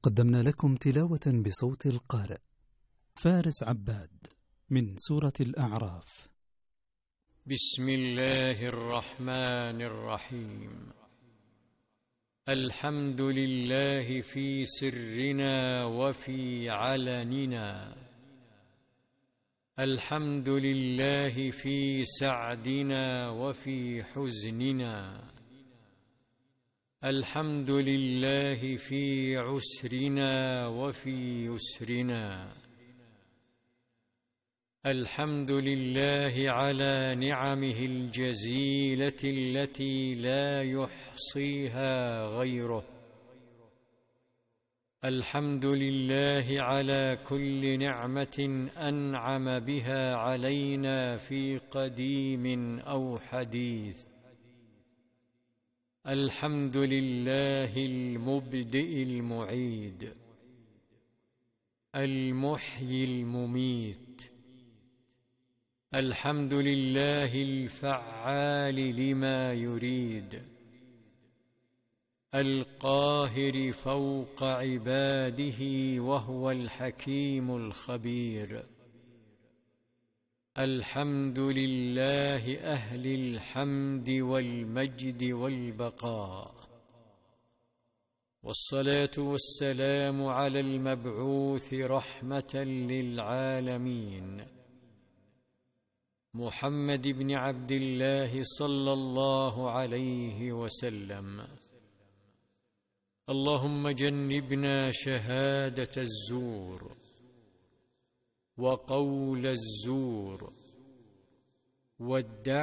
قدمنا لكم تلاوة بصوت القارئ فارس عباد من سورة الأعراف. بسم الله الرحمن الرحيم. الحمد لله في سرنا وفي علننا، الحمد لله في سعدنا وفي حزننا، الحمد لله في عسرنا وفي يسرنا، الحمد لله على نعمه الجزيلة التي لا يحصيها غيره، الحمد لله على كل نعمة أنعم بها علينا في قديم أو حديث، الحمد لله المبدئ المعيد المحيي المميت، الحمد لله الفعال لما يريد، القاهر فوق عباده وهو الحكيم الخبير، الحمد لله أهل الحمد والمجد والبقاء، والصلاة والسلام على المبعوث رحمة للعالمين محمد بن عبد الله صلى الله عليه وسلم. اللهم جنبنا شهادة الزور وقول الزور والدعوة